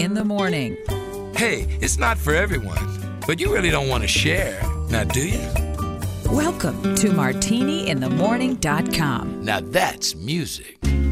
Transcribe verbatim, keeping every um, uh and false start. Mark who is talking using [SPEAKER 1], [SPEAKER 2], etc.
[SPEAKER 1] in the Morning.
[SPEAKER 2] Hey, it's not for everyone, but you really don't want to share, now do you?
[SPEAKER 1] Welcome to martini in the morning dot com.
[SPEAKER 2] Now that's music.